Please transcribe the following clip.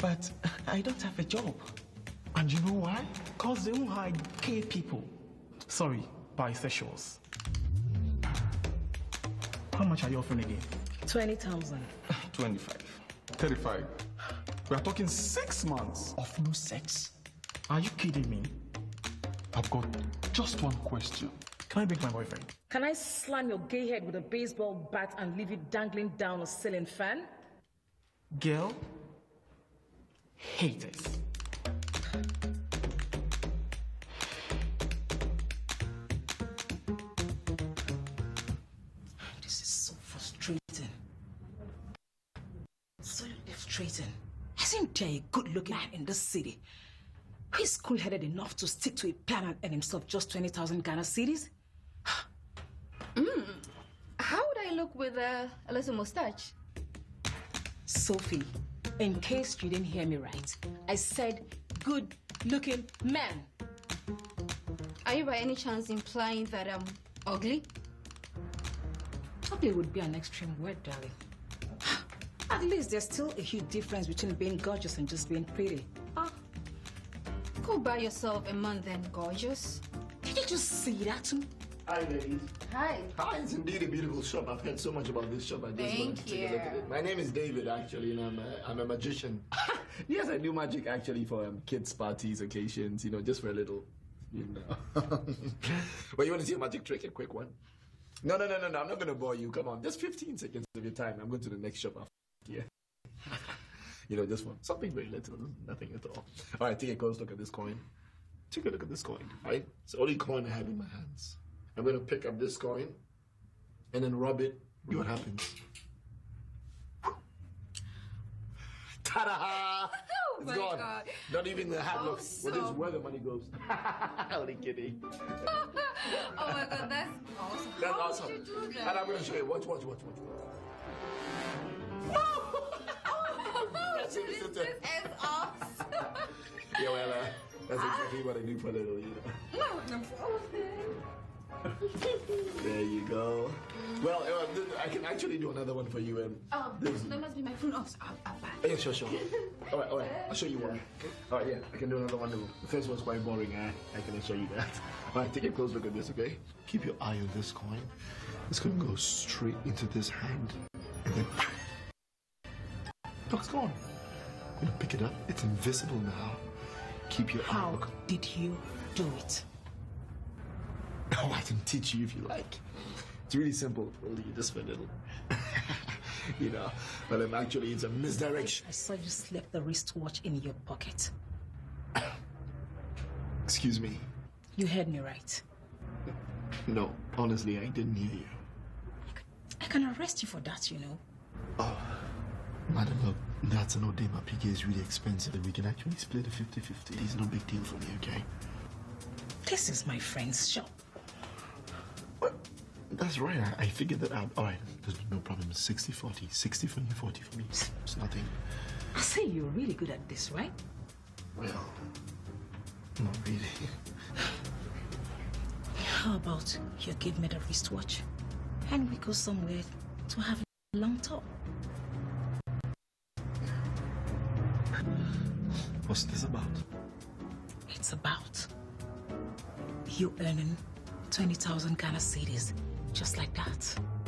But I don't have a job. And you know why? Because they won't hire gay people. Sorry, bisexuals. How much are you offering again? 20,000. 25. 35. We are talking 6 months. Of no sex? Are you kidding me? I've got just one question. Can I bring my boyfriend? Can I slam your gay head with a baseball bat and leave it dangling down a ceiling fan? Girl? Haters. This is so frustrating. So frustrating. Isn't there a good-looking man in this city who is cool-headed enough to stick to a plan and earn himself just 20,000 Ghana cedis? How would I look with a little mustache? Sophie, in case you didn't hear me right, I said good-looking man. Are you by any chance implying that I'm ugly? Ugly would be an extreme word, darling. At least there's still a huge difference between being gorgeous and just being pretty. Go buy yourself a man then, gorgeous. Did you just see that too? Hi, ladies. Hi. Hi, it's indeed a beautiful shop. I've heard so much about this shop. I just wanted to take a look at it. My name is David, actually, and I'm a magician. Yes, I do magic, actually, for kids' parties, occasions, just for a little, Well, you want to see a magic trick, a quick one? No, I'm not going to bore you. Come on, just 15 seconds of your time. I'm going to the next shop after here. Just for something very little, nothing at all. All right, take a close look at this coin. Take a look at this coin, right? It's the only coin I have in my hands. I'm going to pick up this coin and then rub it. See what happens. Ta-da! Oh It's my gone. God. Not even the hat looks. so- Well, this is where the money goes. Only kidding. Oh my God, that's awesome. That's How awesome. Would you do that? And I'm going to show you. Watch. That's it, This it's is it. awesome. Yeah, well, that's exactly what I do for a little, There you go. Well, I can actually do another one for you. That must be my phone. Oh, I'll buy. Yeah, sure. All right. I'll show you one. All right, yeah, I can do another one. The first one's quite boring. I can show you that. All right, take a close look at this, okay? Keep your eye on this coin. It's going to go straight into this hand. And then... Look, it's gone. I'm going to pick it up. It's invisible now. Keep your eye. How Look. did you do it? Oh, I can teach you if you like. It's really simple. Only just for a little. But actually, it's a misdirection. I saw you slip the wristwatch in your pocket. Excuse me. You heard me right. No, honestly, I didn't hear you. I can arrest you for that, Oh, madam, look, that's an Odema PK is really expensive. We can actually split a 50-50. It's no big deal for me, okay? This is my friend's shop. Well, that's right. I figured that out. All right, there's no problem. 60-40. 60 for you, 40 for me. It's nothing. I say you're really good at this, right? Well, not really. How about you give me the wristwatch and we go somewhere to have a long talk? What's this about? It's about you earning 20,000 Ghana cedis just like that.